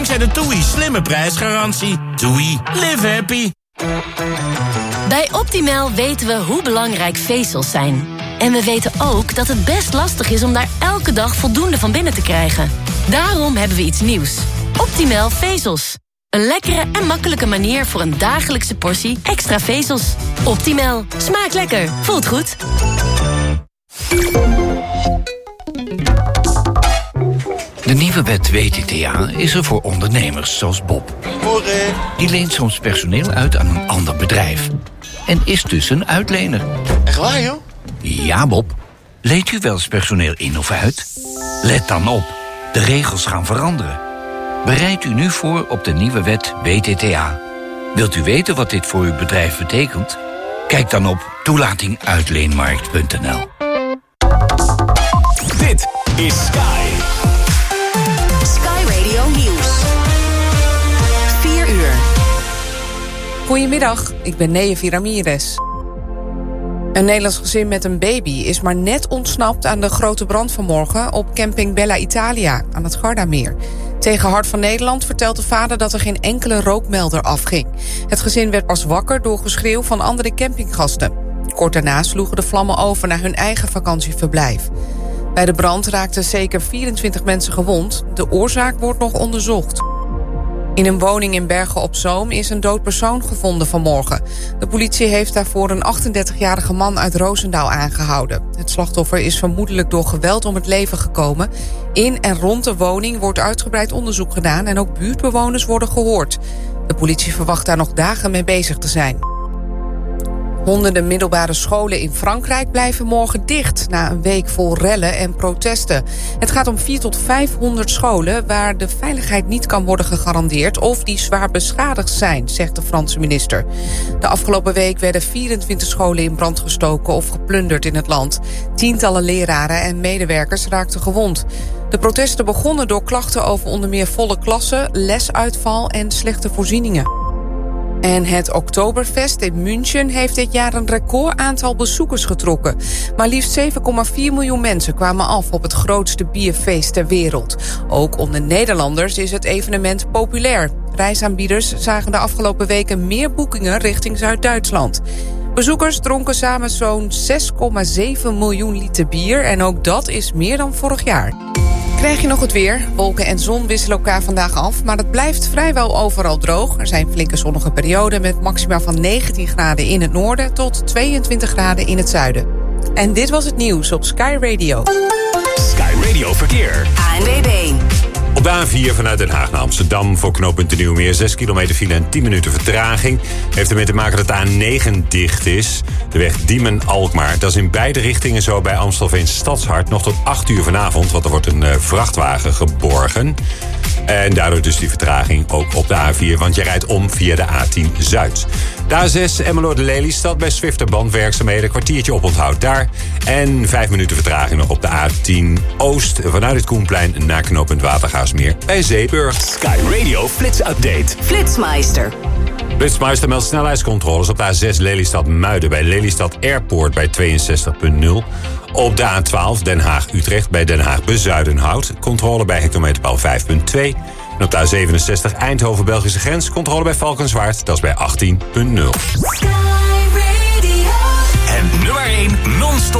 Dankzij de TUI slimme prijsgarantie. TUI, live happy. Bij Optimal weten we hoe belangrijk vezels zijn. En we weten ook dat het best lastig is om daar elke dag voldoende van binnen te krijgen. Daarom hebben we iets nieuws. Optimal vezels. Een lekkere en makkelijke manier voor een dagelijkse portie extra vezels. Optimal. Smaakt lekker. Voelt goed. De nieuwe wet WTTA is er voor ondernemers zoals Bob. Morgen. Die leent soms personeel uit aan een ander bedrijf. En is dus een uitlener. Echt waar, joh? Ja, Bob. Leent u wel eens personeel in of uit? Let dan op. De regels gaan veranderen. Bereid u nu voor op de nieuwe wet WTTA. Wilt u weten wat dit voor uw bedrijf betekent? Kijk dan op toelatinguitleenmarkt.nl. Dit is Sky. Sky Radio Nieuws. 4 uur. Goedemiddag, ik ben Neve Ramirez. Een Nederlands gezin met een baby is maar net ontsnapt aan de grote brand vanmorgen op camping Bella Italia aan het Gardameer. Tegen Hart van Nederland vertelt de vader dat er geen enkele rookmelder afging. Het gezin werd pas wakker door geschreeuw van andere campinggasten. Kort daarna sloegen de vlammen over naar hun eigen vakantieverblijf. Bij de brand raakten zeker 24 mensen gewond. De oorzaak wordt nog onderzocht. In een woning in Bergen op Zoom is een dood persoon gevonden vanmorgen. De politie heeft daarvoor een 38-jarige man uit Roosendaal aangehouden. Het slachtoffer is vermoedelijk door geweld om het leven gekomen. In en rond de woning wordt uitgebreid onderzoek gedaan en ook buurtbewoners worden gehoord. De politie verwacht daar nog dagen mee bezig te zijn. Honderden middelbare scholen in Frankrijk blijven morgen dicht na een week vol rellen en protesten. Het gaat om 400 tot 500 scholen waar de veiligheid niet kan worden gegarandeerd of die zwaar beschadigd zijn, zegt de Franse minister. De afgelopen week werden 24 scholen in brand gestoken of geplunderd in het land. Tientallen leraren en medewerkers raakten gewond. De protesten begonnen door klachten over onder meer volle klassen, lesuitval en slechte voorzieningen. En het Oktoberfest in München heeft dit jaar een record aantal bezoekers getrokken. Maar liefst 7,4 miljoen mensen kwamen af op het grootste bierfeest ter wereld. Ook onder Nederlanders is het evenement populair. Reisaanbieders zagen de afgelopen weken meer boekingen richting Zuid-Duitsland. Bezoekers dronken samen zo'n 6,7 miljoen liter bier en ook dat is meer dan vorig jaar. Krijg je nog het weer. Wolken en zon wisselen elkaar vandaag af, maar het blijft vrijwel overal droog. Er zijn flinke zonnige perioden met maxima van 19 graden in het noorden tot 22 graden in het zuiden. En dit was het nieuws op Sky Radio. Sky Radio Verkeer. ANWB. Op de A4 vanuit Den Haag naar Amsterdam voor knooppunt de Nieuwe Meer 6 kilometer file en 10 minuten vertraging. Heeft ermee te maken dat de A9 dicht is. De weg Diemen-Alkmaar. Dat is in beide richtingen zo bij Amstelveen Stadshart nog tot 8 uur vanavond, want er wordt een vrachtwagen geborgen. En daardoor dus die vertraging ook op de A4, want je rijdt om via de A10 Zuid. De A6 Emmeloord-Lelystad bij Zwifterband werkzaamheden, kwartiertje oponthoud daar. En 5 minuten vertraging nog op de A10 Oost vanuit het Koenplein naar knooppunt Watergaasmeer bij Zeeburg. Sky Radio Flits Update. Flitsmeister. Flitsmeister meldt snelheidscontroles op de A6 Lelystad-Muiden bij Lelystad Airport bij 62.0. Op de A12 Den Haag-Utrecht bij Den Haag-Bezuidenhout. Controle bij hectometerpaal 5.2. En op de A67 Eindhoven-Belgische grens. Controle bij Valkenswaard, dat is bij 18.0. Sky Radio. En nummer 1 non-stop